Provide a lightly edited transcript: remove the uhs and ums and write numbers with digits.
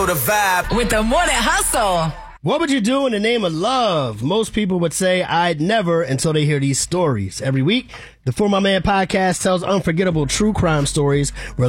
the vibe. With the Morning Hustle. What would you do in the name of love? Most people would say I'd never until they hear these stories. Every week, the For My Man podcast tells unforgettable true crime stories where